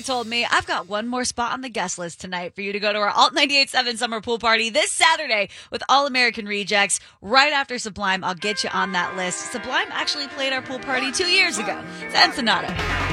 told me, I've got one more spot on the guest list tonight for you to go to our Alt 98.7 summer pool party this Saturday with All American Rejects. Right after Sublime, I'll get you on that list. Sublime actually played our pool party 2 years ago. It's Ensenada.